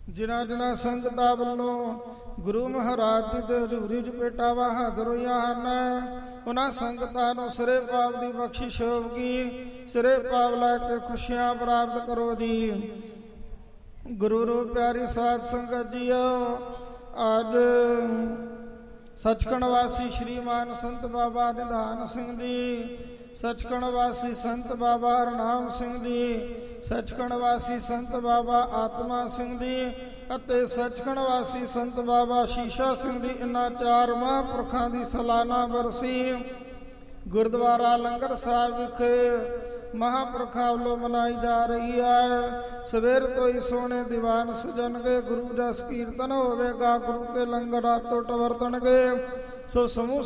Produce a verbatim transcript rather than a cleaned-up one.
ਜਿਨ੍ਹਾਂ ਜਿਨ੍ਹਾਂ ਸੰਗਤਾਂ ਵੱਲੋਂ ਗੁਰੂ ਮਹਾਰਾਜ ਜੀ ਦੇ ਹਜ਼ੂਰੀ 'ਚ ਭੇਟਾਵਾਂ ਹਾਜ਼ਰ ਹੋਈਆਂ ਹਨ, ਉਹਨਾਂ ਸੰਗਤਾਂ ਨੂੰ ਸਿਰੇ ਪਾਪ ਦੀ ਬਖਸ਼ਿਸ਼ ਹੋਵੇਗੀ। ਸਿਰੇ ਪਾਪ ਲੈ ਕੇ ਖੁਸ਼ੀਆਂ ਪ੍ਰਾਪਤ ਕਰੋ ਜੀ। ਗੁਰੂ ਰੂਪ ਪਿਆਰੀ ਸਾਧ ਸੰਗਤ ਜੀਓ, ਅੱਜ ਸੱਚਖੰਡ ਵਾਸੀ ਸ਼੍ਰੀਮਾਨ ਸੰਤ ਬਾਬਾ ਨਿਧਾਨ ਸਿੰਘ ਜੀ, ਸੱਚਖੰਡ ਵਾਸੀ ਸੰਤ ਬਾਬਾ ਹਰਨਾਮ ਸਿੰਘ ਜੀ, ਸੱਚਖੰਡ ਵਾਸੀ ਸੰਤ ਬਾਬਾ ਆਤਮਾ ਸਿੰਘ ਜੀ ਅਤੇ ਸੱਚਖੰਡ ਵਾਸੀ ਸੰਤ ਬਾਬਾ ਸ਼ੀਸ਼ਾ ਸਿੰਘ ਜੀ, ਇਹਨਾਂ ਚਾਰ ਮਹਾਂਪੁਰਖਾਂ ਦੀ ਸਾਲਾਨਾ ਬਰਸੀ ਗੁਰਦੁਆਰਾ ਲੰਗਰ ਸਾਹਿਬ ਵਿਖੇ ਮਹਾਂਪੁਰਖਾਂ ਵੱਲੋਂ ਮਨਾਈ ਜਾ ਰਹੀ ਹੈ। ਸਵੇਰ ਤੋਂ ਹੀ ਸੋਹਣੇ ਦੀਵਾਨ ਸਜਣਗੇ, ਗੁਰੂ ਜਸ ਕੀਰਤਨ ਹੋਵੇਗਾ, ਗੁਰੂ ਕੇ ਲੰਗਰ ਰਾਤੋਂ ਵਰਤਣਗੇ। ਸੋ ਸਮੂਹ